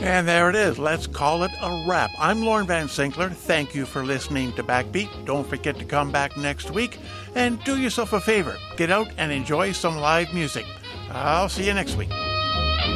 And there it is. Let's call it a wrap. I'm Lorne Van Sinkler. Thank you for listening to Backbeat. Don't forget to come back next week and do yourself a favor. Get out and enjoy some live music. I'll see you next week.